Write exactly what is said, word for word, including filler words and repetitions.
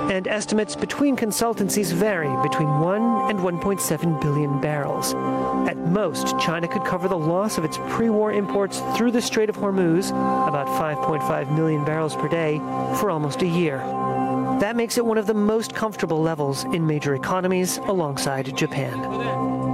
And estimates between consultancies vary between one and one point seven billion barrels. At most, China could cover the loss of its pre-war imports through the Strait of Hormuz, about five point five million barrels per day, for almost a year. That makes it one of the most comfortable levels in major economies alongside Japan.